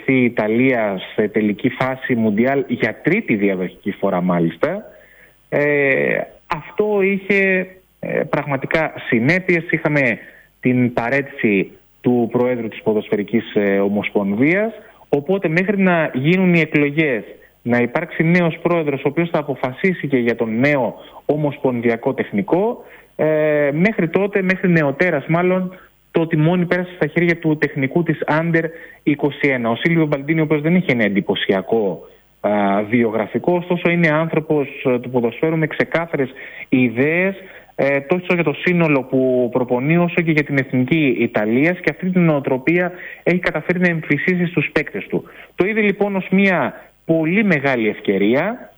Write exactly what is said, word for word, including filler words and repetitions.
βρεθεί η Ιταλία σε τελική φάση Μουντιάλ για τρίτη διαδοχική φορά μάλιστα. Ε, αυτό είχε ε, πραγματικά συνέπειες. Είχαμε την παρέτηση του Προέδρου της Ποδοσφαιρικής ε, Ομοσπονδίας, οπότε μέχρι να γίνουν οι εκλογές, να υπάρξει νέος πρόεδρος ο οποίος θα αποφασίσει και για τον νέο ομοσπονδιακό τεχνικό, ε, μέχρι τότε, μέχρι νεοτέρας μάλλον, το τιμόνι πέρασε στα χέρια του τεχνικού της Άντερ είκοσι ένα. Ο Σίλβιο Μπαλντίνι, ο οποίος δεν είχε ένα εντυπωσιακό α, βιογραφικό, ωστόσο είναι άνθρωπος του ποδοσφαίρου με ξεκάθαρες ιδέες, ε, τόσο για το σύνολο που προπονεί όσο και για την εθνική Ιταλίας, και αυτή την νοοτροπία έχει καταφέρει να εμφυσίσει στους παίκτες του. Το είδε λοιπόν ως μια πολύ μεγάλη ευκαιρία